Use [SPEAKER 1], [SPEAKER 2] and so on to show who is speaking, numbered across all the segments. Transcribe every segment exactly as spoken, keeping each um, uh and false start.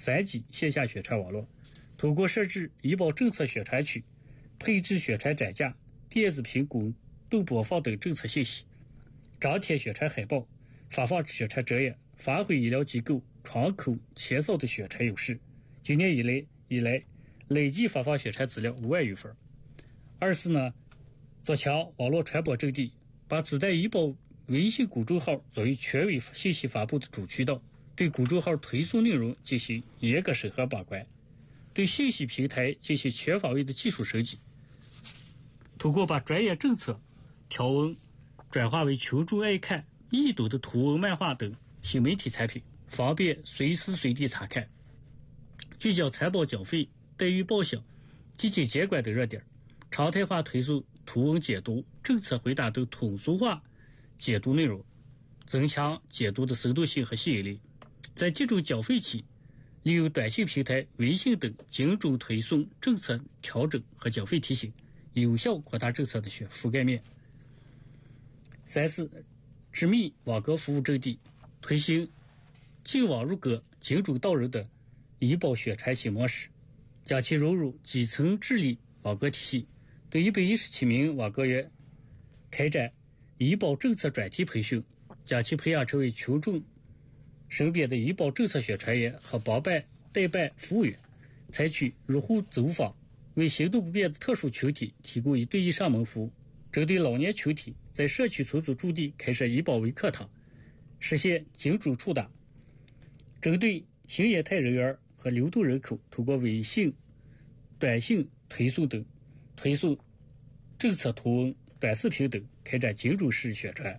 [SPEAKER 1] 三级线下宣传网络，通过设置医保政策宣传区，配置宣传展架、电子屏滚动播放等政策信息，张贴宣传海报，发放宣传折页，发挥医疗机构窗口前扫的宣传优势。今年以来以来累计发放宣传资料五万余份。二是呢，做强网络传播阵地，把自带医保微信公众号作为权威信息发布的主渠道，对公众号推送内容进行严格审核把关，对信息平台进行全方位的技术升级。通过把专业政策条文转化为群众爱看、易读的图文漫画等新媒体产品，方便随时随地查看，聚焦参保缴费、待遇报销、基金监管等热点，常态化推送图文解读、政策回答等通俗化解读内容，增强解读的深度性和吸引力。在集中缴费期，利用短信平台、微信等精准推送政策调整和缴费提醒，有效扩大政策的覆盖面。三是致密网格服务阵地，推行净网入格、精准到人的医保宣传新模式，将其融入基层治理网格体系，对一百一十七名网格员开展医保政策专题培训，将其培养成为群众身边的医保政策宣传员和帮办代办服务员，采取入户走访，为行动不便的特殊群体提供一对一上门服务。针对老年群体，在社区村组驻地开设医保微课堂，实现精准触达。针对新业态人员和流动人口，通过微信、短信推送等推送政策图文、短视频等开展精准式宣传。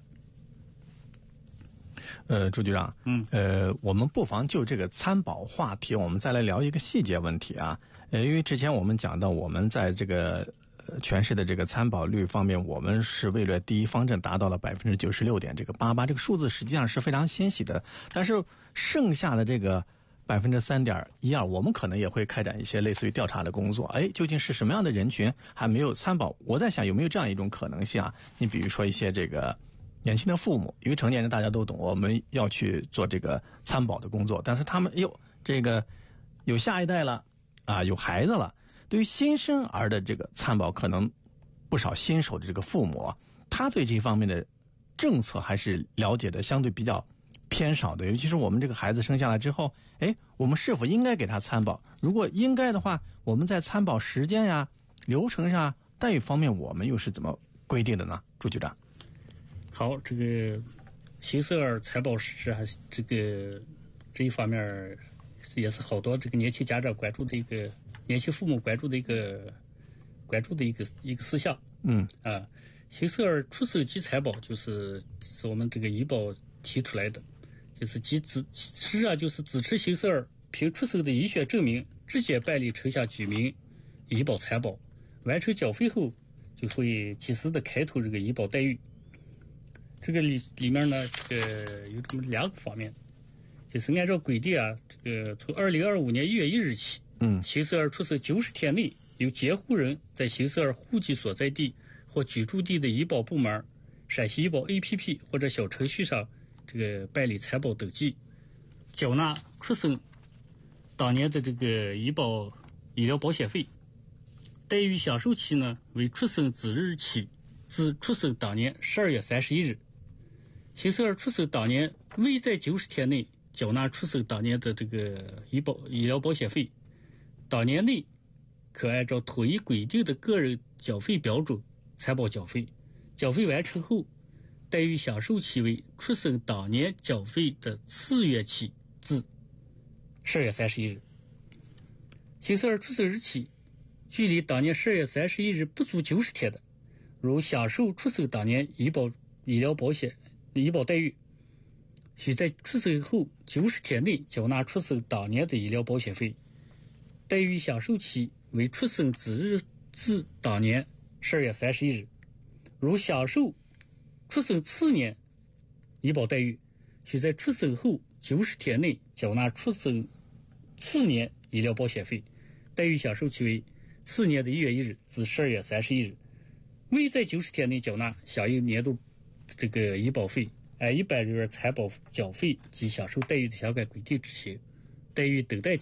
[SPEAKER 2] 呃，朱局长，
[SPEAKER 1] 嗯，
[SPEAKER 2] 呃，我们不妨就这个参保话题，我们再来聊一个细节问题啊。呃，因为之前我们讲到，我们在这个全市的这个参保率方面，我们是为了第一方阵达到了百分之九十六点这个八八，这个数字实际上是非常欣喜的。但是剩下的这个百分之三点一二，我们可能也会开展一些类似于调查的工作。哎，究竟是什么样的人群还没有参保？我在想有没有这样一种可能性啊？你比如说一些这个年轻的父母，因为成年人大家都懂，我们要去做这个参保的工作，但是他们哎呦，这个有下一代了啊，有孩子了。对于新生儿的这个参保，可能不少新手的这个父母啊，他对这方面的政策还是了解的相对比较偏少的。尤其是我们这个孩子生下来之后，哎，我们是否应该给他参保？如果应该的话，我们在参保时间呀、流程上、待遇方面，我们又是怎么规定的呢？朱局长。
[SPEAKER 1] 好，这个新生儿参保是还是这个这一方面也是好多这个年轻家长关注的一个。年轻父母关注的一个关注的一个一个事项，
[SPEAKER 2] 嗯
[SPEAKER 1] 啊，新生儿出生即参保就是是我们这个医保提出来的，就是即支实际上就是支持新生儿凭出生的医学证明直接办理城乡居民医保参保，完成缴费后就会及时的开通这个医保待遇。这个里里面呢，这个有这么两个方面，就是按照规定啊，这个从二零二五年一月一日起。
[SPEAKER 2] 嗯，
[SPEAKER 1] 新生儿出生九十天内，由监护人在新生儿户籍所在地或居住地的医保部门、陕西医保 A P P 或者小程序上，这个办理参保登记，缴纳出生当年的这个医保医疗保险费。待遇享受期呢为出生之日起自出生当年十二月三十一日。新生儿出生当年未在九十天内缴纳出生当年的这个医保医疗保险费。当年内可按照统一规定的个人缴费标准参保缴费，缴费完成后，待遇享受期为出生当年缴费的次月起至十二月三十一日。新生儿出生日起距离当年十二月三十一日不足九十天的，如享受出生当年医保医疗保险医保待遇，需在出生后九十天内缴纳出生当年的医疗保险费。待遇享受期为出生之日至当年十二月三十一日，如享受出生次年医保待遇，需在出生后九十天内缴纳出生次年医疗保险费。待遇享受期为次年的一月一日至十二月三十一日。未在九十天内缴纳相应年度这个医保费，按一般人员参保缴费及享受待遇的相关规定执行。待遇等待期